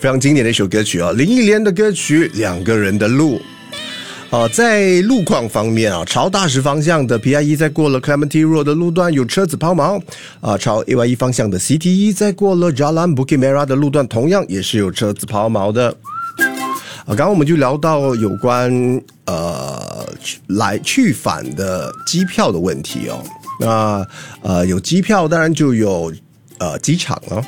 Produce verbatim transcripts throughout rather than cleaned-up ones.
非常经典的一首歌曲啊，林忆莲的歌曲《两个人的路》。呃，在路况方面啊，朝大石方向的 P I 一在过了 Clementi Road 的路段有车子抛锚啊，朝 A Y 一方向的 C T 一在过了 Jalan Bukit Merah 的路段同样也是有车子抛锚的。啊，刚刚我们就聊到有关呃来去返的机票的问题哦。那呃有机票，当然就有呃机场了。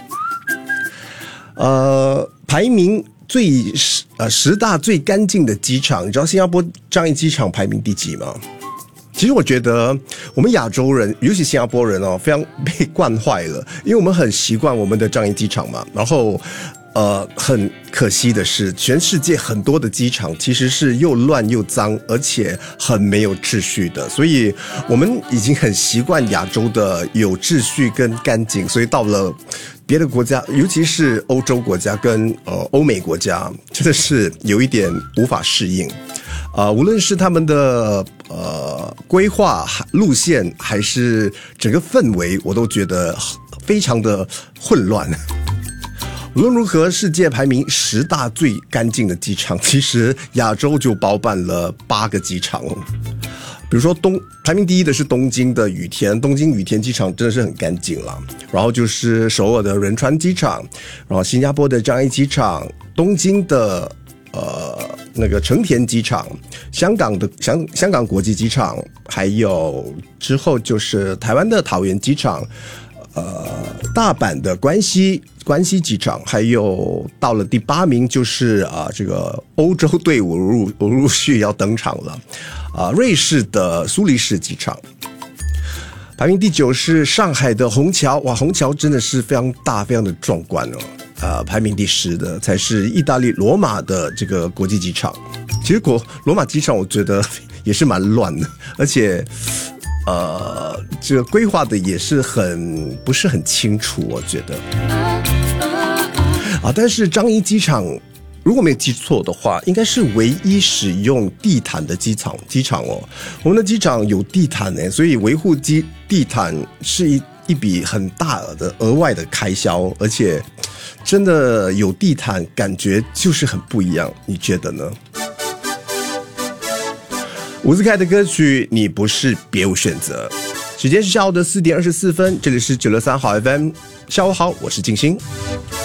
呃，排名最呃十大最干净的机场，你知道新加坡樟宜机场排名第几吗？其实我觉得我们亚洲人，尤其新加坡人哦，非常被惯坏了，因为我们很习惯我们的樟宜机场嘛。然后，呃，很可惜的是，全世界很多的机场其实是又乱又脏，而且很没有秩序的。所以我们已经很习惯亚洲的有秩序跟干净，所以到了别的国家，尤其是欧洲国家跟呃欧美国家，真的是有一点无法适应。呃，无论是他们的呃规划路线，还是整个氛围，我都觉得非常的混乱。无论如何，世界排名十大最干净的机场，其实亚洲就包办了八个机场。比如说东排名第一的是东京的羽田，东京羽田机场真的是很干净了。然后就是首尔的仁川机场，然后新加坡的樟宜机场，东京的呃那个成田机场，香港的香香港国际机场，还有之后就是台湾的桃园机场，呃大阪的关西关西机场，还有到了第八名就是啊这个欧洲队伍陆陆续要登场了。啊，瑞士的苏黎世机场，排名第九是上海的虹桥，哇，虹桥真的是非常大，非常的壮观哦。呃，排名第十的才是意大利罗马的这个国际机场。其实国罗马机场我觉得也是蛮乱的，而且呃，这个规划的也是很不是很清楚，我觉得。啊，但是樟宜机场，如果没有记错的话，应该是唯一使用地毯的机场机场哦。我们的机场有地毯呢，所以维护机地毯是一一笔很大的额外的开销，而且真的有地毯，感觉就是很不一样。你觉得呢？伍兹凯的歌曲《你不是别无选择》。时间是下午的四点二十四分，这里是九六三好 F M。下午好，我是静心。